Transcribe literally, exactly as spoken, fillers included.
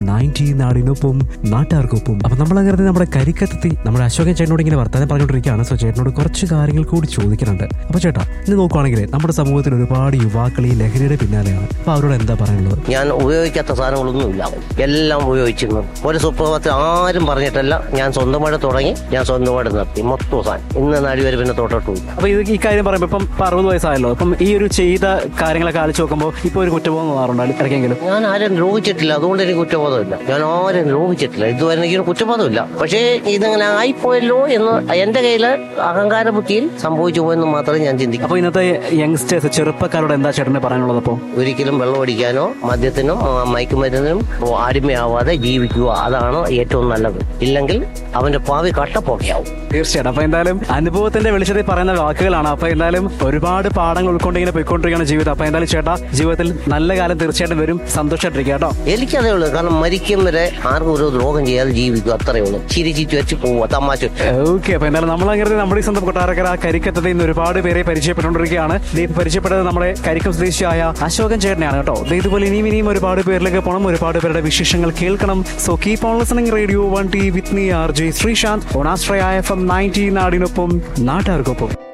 Ninety നാടിനൊപ്പം നാട്ടുകാർക്കൊപ്പം. അപ്പൊ നമ്മളങ്ങനെ നമ്മുടെ കരിക്കത്തെത്തി നമ്മുടെ അശോകൻ ചേട്ടനോട് ഇങ്ങനെ വർത്താനം പറഞ്ഞുകൊണ്ടിരിക്കുകയാണ്. സോ ചേട്ടനോട് കുറച്ച് കാര്യങ്ങൾ കൂടി ചോദിക്കുന്നുണ്ട്. അപ്പൊ ചേട്ടാ, ഇന്ന് നോക്കുവാണെങ്കിൽ നമ്മുടെ സമൂഹത്തിൽ ഒരുപാട് യുവാക്കൾ ഈ ലഹരിയുടെ പിന്നാലെയാണ്. അപ്പൊ അവരോട് എന്താ പറയാനുള്ളത്? ഞാൻ ഉപയോഗിക്കാത്ത സാധനങ്ങളൊന്നുമില്ല, എല്ലാം ഉപയോഗിച്ചിരുന്നു. ഒരു സുപ്രഭാതത്തിൽ ആരും പറഞ്ഞിട്ടല്ല, ഞാൻ സ്വന്തമായിട്ട് തുടങ്ങി, ഞാൻ സ്വന്തമായിട്ട് നിർത്തി മൊത്തം സാധനം. ഇന്ന് നാടി വരെ പിന്നെ തോട്ടോട്ട് പോയി. അപ്പൊ ഇത് ഈ കാര്യം പറയുമ്പോൾ ഇപ്പം അറുപത് വയസ്സായല്ലോ, ഇപ്പം ഈ ഒരു ചെയ്ത കാര്യങ്ങളൊക്കെ ആലോചിച്ച് നോക്കുമ്പോൾ ഇപ്പൊ ഒരു കുറ്റബോധം തോന്നാറുണ്ടോ ഇടയ്ക്കെങ്കിലും? ഞാൻ ആരും ദ്രോഹിച്ചിട്ടില്ല, അതുകൊണ്ട് എനിക്ക് കുറ്റബോധമില്ല. ഞാൻ ആരും ദ്രോഹിച്ചിട്ടില്ല, ഇതുവരെ എനിക്ക് കുറ്റബോധമില്ല. പക്ഷേ ഇതങ്ങനെ ആയിപ്പോയല്ലോ എന്ന് എന്റെ കയ്യില് അഹങ്കാര ബുദ്ധിയിൽ സംഭവിച്ചു പോയെന്ന് മാത്രമേ ഞാൻ ചിന്തിക്കൂ. അപ്പൊ ഇന്നത്തെ യങ്സ്റ്റേഴ്സ് ചെറുപ്പക്കാരോട് എന്താ ചേട്ടന് പറയാനുള്ളത്? അപ്പോൾ ഒരിക്കലും വെള്ളം അടിക്കാനോ മദ്യത്തിനും മയക്കുമരുന്നിനും അടിമയാവാതെ ജീവിക്കുക, അതാണ് ഏറ്റവും നല്ലത്. ഇല്ലെങ്കിൽ അവന്റെ ഭാവി കട്ടപ്പോക്കെയാവും. തീർച്ചയായിട്ടും. അപ്പൊ എന്തായാലും അനുഭവത്തിന്റെ വെളിച്ചത്തിൽ പറയുന്ന വാക്കുകളാണ്. അപ്പൊ എന്തായാലും ഒരുപാട് പാഠങ്ങൾ ഉൾക്കൊണ്ടിങ്ങനെ പോയിക്കൊണ്ടിരിക്കുകയാണ് ജീവിതം. അപ്പൊ എന്തായാലും ചേട്ടാ, ജീവിതത്തിൽ നല്ല കാലം തീർച്ചയായിട്ടും വരും. സന്തോഷമായിട്ടിരിക്കുക കേട്ടോ. എനിക്കതേ ഉള്ളൂ, കാരണം മരിക്കും വരെ ആർക്കും ഒരു ദ്രോഹം ചെയ്യാതെ ജീവിക്കുക, അത്രയേ ഉള്ളൂ. ചിരി ചിരിച്ചു വെച്ച് പോവുക, തമാശ. ഓക്കെ. അപ്പൊ എന്തായാലും നമ്മളങ്ങനെ നമ്മുടെ സ്വന്തം കൊട്ടാരക്കര കരിക്കത്തത്തിൽ നിന്ന് ഒരുപാട് പേരെ പരിചയപ്പെട്ടുകൊണ്ടിരിക്കുകയാണ്. ദീപ് പരിചയപ്പെട്ടത് നമ്മുടെ കരിക്കം സ്വദേശിയായ അശോകൻ ചേട്ടനെയാണ് കേട്ടോ. ഇതുപോലെ ഇനിയും ഇനിയും ഒരുപാട് പേരിലേക്ക് പോകണം, ഒരുപാട് പേരുടെ വിശേഷങ്ങൾ കേൾക്കണം. So keep on listening radio one T with me R J Sreesanth on Ashraya F M ninety നാടിനൊപ്പം നാട്ടുകാർക്കൊപ്പം.